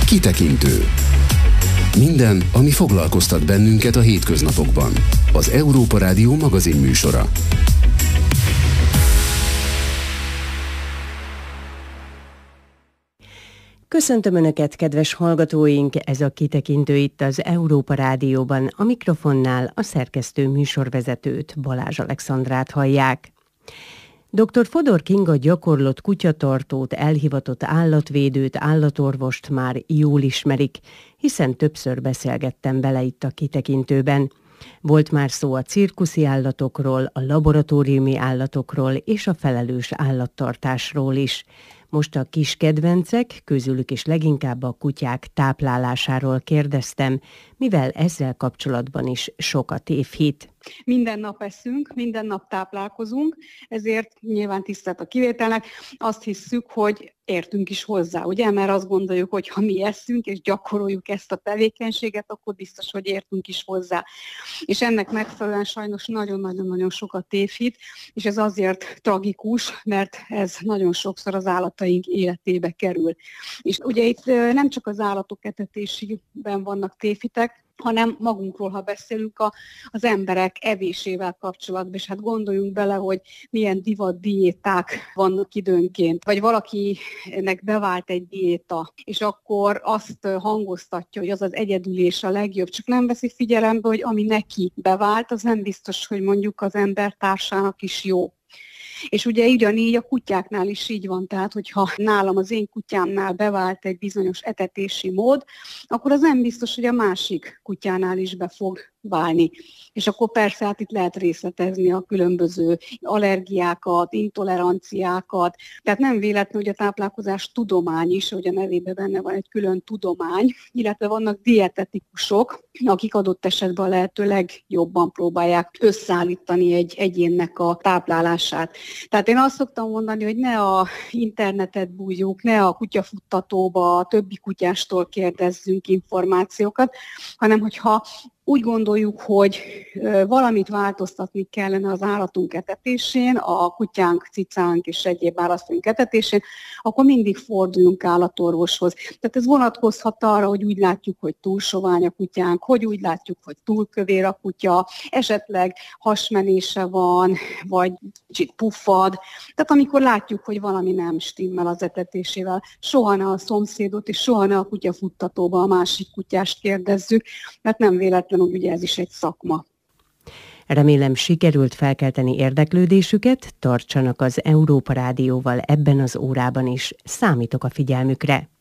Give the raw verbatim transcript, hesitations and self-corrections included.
Kitekintő. Minden, ami foglalkoztat bennünket a hétköznapokban. Az Európa Rádió magazinműsora. Köszöntöm Önöket, kedves hallgatóink! Ez a Kitekintő itt az Európa Rádióban. A mikrofonnál a szerkesztő műsorvezetőt, Balázs Alexandrát hallják. doktor Fodor Kinga gyakorlott kutyatartót, elhivatott állatvédőt, állatorvost már jól ismerik, hiszen többször beszélgettem vele itt a Kitekintőben. Volt már szó a cirkuszi állatokról, a laboratóriumi állatokról és a felelős állattartásról is. Most a kis kedvencek, közülük is leginkább a kutyák táplálásáról kérdeztem, mivel ezzel kapcsolatban is sok a tévhit. Minden nap eszünk, minden nap táplálkozunk, ezért nyilván tisztelt a kivételnek, azt hisszük, hogy értünk is hozzá, ugye? Mert azt gondoljuk, hogy ha mi eszünk és gyakoroljuk ezt a tevékenységet, akkor biztos, hogy értünk is hozzá. És ennek megfelelően sajnos nagyon-nagyon-nagyon sok a tévhit, és ez azért tragikus, mert ez nagyon sokszor az állataink életébe kerül. És ugye itt nem csak az állatok etetésében vannak tévhitek, hanem magunkról, ha beszélünk a, az emberek evésével kapcsolatban, és hát gondoljunk bele, hogy milyen divat diéták vannak időnként, vagy valakinek bevált egy diéta, és akkor azt hangoztatja, hogy az az egyedülés a legjobb, csak nem veszi figyelembe, hogy ami neki bevált, az nem biztos, hogy mondjuk az ember társának is jó. És ugye ugyanígy a kutyáknál is így van, tehát hogyha nálam az én kutyámnál bevált egy bizonyos etetési mód, akkor az nem biztos, hogy a másik kutyánál is be fog válni. És akkor persze hát itt lehet részletezni a különböző allergiákat, intoleranciákat. Tehát nem véletlen, hogy a táplálkozás tudomány is, hogy a nevében benne van egy külön tudomány, illetve vannak dietetikusok, akik adott esetben a lehető legjobban próbálják összeállítani egy egyénnek a táplálását. Tehát én azt szoktam mondani, hogy ne a internetet bújjuk, ne a kutyafuttatóba, a többi kutyástól kérdezzünk információkat, hanem hogyha úgy gondoljuk, hogy valamit változtatni kellene az állatunk etetésén, a kutyánk, cicánk és egyéb állatunk etetésén, akkor mindig forduljunk állatorvoshoz. Tehát ez vonatkozhat arra, hogy úgy látjuk, hogy túl sovány a kutyánk, hogy úgy látjuk, hogy túl kövér a kutya, esetleg hasmenése van, vagy kicsit puffad. Tehát amikor látjuk, hogy valami nem stimmel az etetésével, soha ne a szomszédot és soha ne a kutyafuttatóba a másik kutyást kérdezzük, mert nem véletlen, hogy ugye ez is egy szakma. Remélem, sikerült felkelteni érdeklődésüket, tartsanak az Európa Rádióval ebben az órában is, számítok a figyelmükre.